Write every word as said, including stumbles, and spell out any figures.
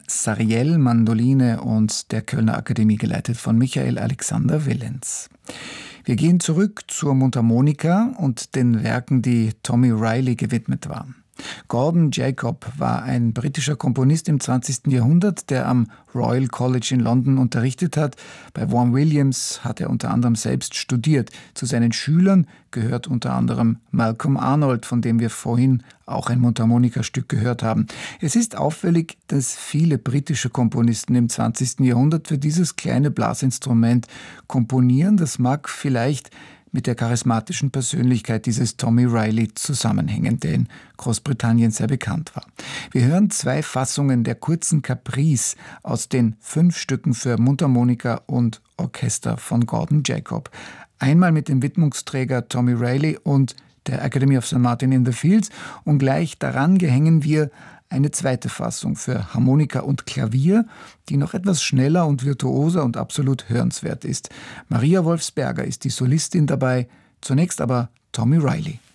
Sariel, Mandoline und der Kölner Akademie, geleitet von Michael Alexander Willens. Wir gehen zurück zur Mundharmonika und den Werken, die Tommy Riley gewidmet waren. Gordon Jacob war ein britischer Komponist im zwanzigsten Jahrhundert, der am Royal College in London unterrichtet hat. Bei Vaughan Williams hat er unter anderem selbst studiert. Zu seinen Schülern gehört unter anderem Malcolm Arnold, von dem wir vorhin auch ein Mundharmonikastück gehört haben. Es ist auffällig, dass viele britische Komponisten im zwanzigsten Jahrhundert für dieses kleine Blasinstrument komponieren. Das mag vielleicht mit der charismatischen Persönlichkeit dieses Tommy Riley zusammenhängen, der in Großbritannien sehr bekannt war. Wir hören zwei Fassungen der kurzen Caprice aus den fünf Stücken für Mundharmonika und Orchester von Gordon Jacob. Einmal mit dem Widmungsträger Tommy Riley und der Academy of Saint Martin in the Fields, und gleich daran gehängen wir eine zweite Fassung für Harmonika und Klavier, die noch etwas schneller und virtuoser und absolut hörenswert ist. Maria Wolfsberger ist die Solistin dabei, zunächst aber Tommy Riley.